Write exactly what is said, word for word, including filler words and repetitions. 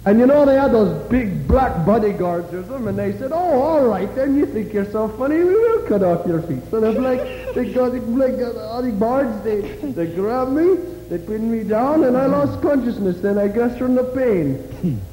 And you know, they had those big black bodyguards with them, and they said, oh, all right, then you think you're so funny, we will cut off your feet. So they're like, they got the like, all the guards, they, they grabbed me, they pinned me down, and I lost consciousness then, I guess, from the pain.